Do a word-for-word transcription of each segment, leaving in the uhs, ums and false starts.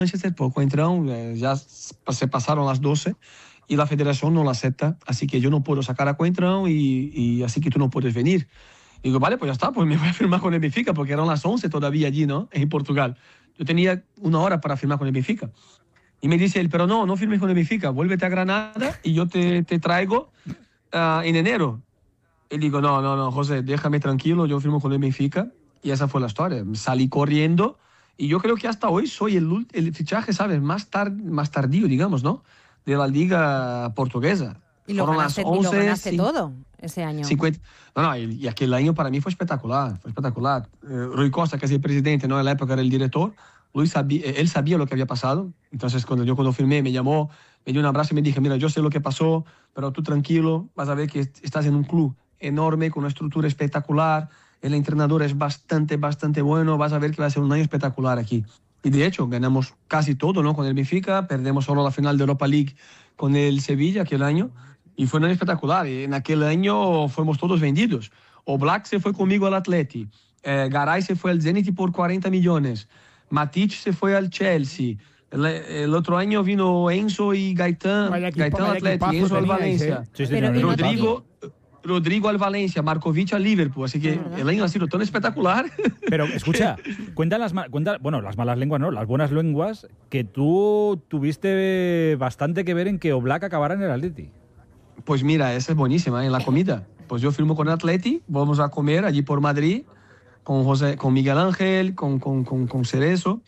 Manchester por Coentrão, eh, ya se pasaron las doce y la federación no la acepta, así que yo no puedo sacar a Coentrão y, y así que tú no puedes venir. Y digo, vale, pues ya está, pues me voy a firmar con el Benfica, porque eran las once todavía allí, ¿no? En Portugal. Yo tenía una hora para firmar con el Benfica. Y me dice él, pero no, no firmes con el Benfica, vuélvete a Granada y yo te, te traigo uh, en enero. Y digo, no, no, no, José, déjame tranquilo, yo firmo con el Benfica. Y esa fue la historia. Salí corriendo y yo creo que hasta hoy soy el, el fichaje, ¿sabes? Más, tar, más tardío, digamos, ¿no? De la liga portuguesa. Y lo Fueron ganaste, las once, y lo ganaste cinco, todo ese año. cincuenta, no, no, y, y aquel año para mí fue espectacular, fue espectacular. Eh, Rui Costa, que es el presidente, ¿no? En la época era el director, Luis sabía, él sabía lo que había pasado. Entonces, cuando yo cuando firmé, me llamó, me dio un abrazo y me dije, mira, yo sé lo que pasó, pero tú tranquilo, vas a ver que estás en un club enorme, con una estructura espectacular, el entrenador es bastante, bastante bueno, vas a ver que va a ser un año espectacular aquí. Y de hecho, ganamos casi todo, ¿no? Con el Benfica, perdemos solo la final de Europa League con el Sevilla aquel año, y fue un año espectacular. Y en aquel año fuimos todos vendidos. Oblak se fue conmigo al Atleti, eh, Garay se fue al Zenit por cuarenta millones, Matic se fue al Chelsea, el, el otro año vino Enzo y Gaitán, Gaitán al Atleti, Enzo al Valencia, ¿eh? Sí, sí, Pero, no, no, Rodrigo... Rodrigo al Valencia, Markovic al Liverpool, así que el año ha sido tan espectacular. Pero escucha, cuenta las, cuenta, bueno, las malas lenguas, no, las buenas lenguas, que tú tuviste bastante que ver en que Oblak acabara en el Atleti. Pues mira, esa es buenísima, ¿eh? En la comida. Pues yo firmo con el Atleti, vamos a comer allí por Madrid, con, José, con Miguel Ángel, con, con, con, con Cerezo.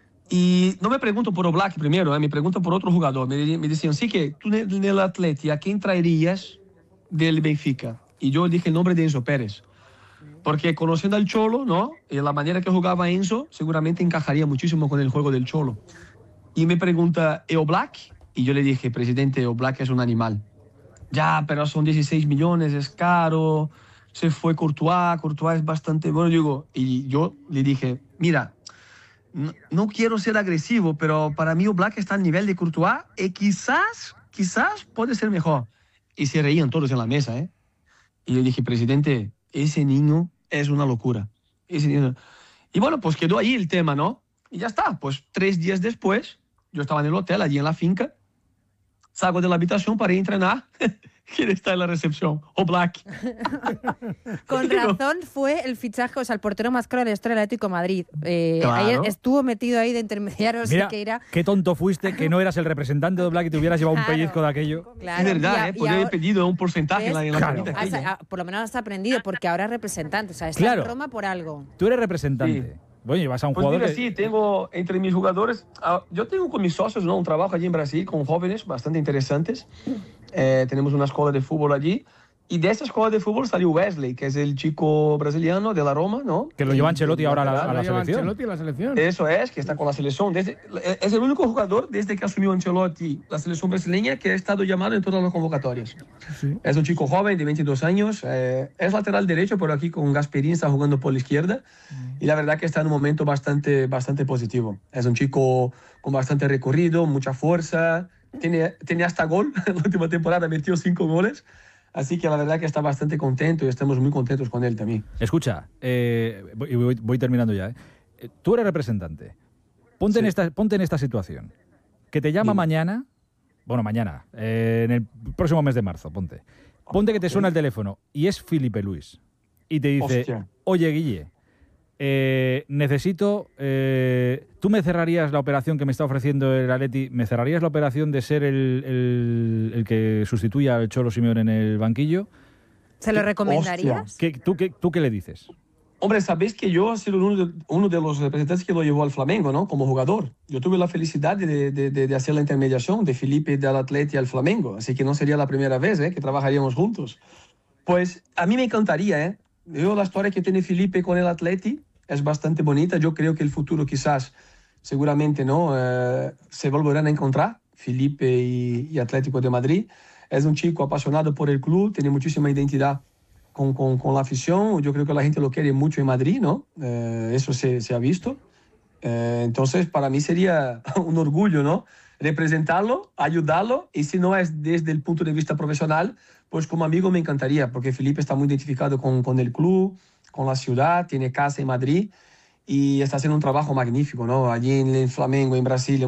Y no me pregunto por Oblak primero, ¿eh? Me pregunto por otro jugador. Me, me decían, sí que tú en el Atleti, ¿a quién traerías del Benfica? Y yo dije el nombre de Enzo Pérez, porque conociendo al Cholo, ¿no? Y la manera que jugaba Enzo, seguramente encajaría muchísimo con el juego del Cholo. Y me pregunta, ¿e Oblak? Y yo le dije, presidente, Oblak es un animal. Ya, pero son dieciséis millones, es caro, se fue Courtois, Courtois es bastante bueno. Digo, y yo le dije, mira, no, no quiero ser agresivo, pero para mí Oblak está al nivel de Courtois y quizás, quizás puede ser mejor. Y se reían todos en la mesa, ¿eh? Y le dije, presidente, ese niño es una locura. Ese niño... Y bueno, pues quedó ahí el tema, ¿no? Y ya está. Pues tres días después, yo estaba en el hotel, allí en la finca, salgo de la habitación para ir a entrenar. ¿Quién está en la recepción? Oblak. Con razón fue el fichaje, o sea, el portero más caro de la historia del Atlético de Madrid. Eh, Claro. Ayer estuvo metido ahí de intermediario Mira, Sequeira. qué tonto fuiste que no eras el representante de Oblak y te hubieras llevado un Claro. pellizco de aquello. Claro, Es verdad, y a- ¿eh? y Podría haber ahora- pedido un porcentaje en la, en la Claro. comida has- aquella. a- por lo menos has aprendido, porque ahora es representante, o sea, está Claro. en Roma por algo. Tú eres representante. Sí. Bueno, y vas a un Pues jugador mira, que... sí, tengo entre mis jugadores, ah, yo tengo con mis socios, ¿no? Un trabajo allí en Brasil con jóvenes bastante interesantes. Eh, tenemos una escuela de fútbol allí. Y de esa escuela de fútbol salió Wesley, que es el chico brasiliano de la Roma, ¿no? Que lo lleva Ancelotti El ahora a la, a lateral. la Lo lleva selección. Ancelotti a la selección. Eso es, que está con la selección. Desde, es el único jugador desde que asumió Ancelotti la selección brasileña que ha estado llamado en todas las convocatorias. Sí. Es un chico joven de veintidós años, eh, es lateral derecho, pero aquí con Gasperín está jugando por la izquierda. Y la verdad que está en un momento bastante, bastante positivo. Es un chico con bastante recorrido, mucha fuerza. Tiene, tiene hasta gol. En la última temporada metió cinco goles. Así que la verdad que está bastante contento y estamos muy contentos con él también. Escucha, eh, voy, voy- voy terminando ya. ¿eh? Eh, Tú eres representante. Ponte, en Sí. esta, ponte en esta situación. Que te llama Dime. mañana, bueno, mañana, eh, en el próximo mes de marzo, ponte. Ponte que te Ok. suena el teléfono y es Filipe Luis. Y te dice, Hostia. oye, Guille, eh, necesito... eh, ¿Tú me cerrarías la operación que me está ofreciendo el Atleti? ¿Me cerrarías la operación de ser el, el- el que sustituya al Cholo Simeone en el banquillo? ¿Se lo recomendarías? ¿Qué, tú, qué, ¿Tú qué le dices? Hombre, sabéis que yo he sido uno de, uno de los representantes que lo llevó al Flamengo, ¿no? Como jugador. Yo tuve la felicidad de, de, de, de hacer la intermediación de Felipe del Atleti al Flamengo, así que no sería la primera vez, ¿eh? Que trabajaríamos juntos. Pues a mí me encantaría, ¿eh? Yo la historia que tiene Felipe con el Atleti es bastante bonita. Yo creo que el futuro quizás, seguramente, ¿no? Eh, se volverán a encontrar, Felipe y, y Atlético de Madrid. Es un chico apasionado por el club, tiene muchísima identidad con, con, con la afición. Yo creo que la gente lo quiere mucho en Madrid, ¿no? Eh, eso se, se ha visto. Eh, entonces, para mí sería un orgullo, ¿no? Representarlo, ayudarlo, y si no es desde el punto de vista profesional, pues como amigo me encantaría, porque Felipe está muy identificado con, con el club, con la ciudad, tiene casa en Madrid y está haciendo un trabajo magnífico, ¿no? Allí en el Flamengo, en Brasil,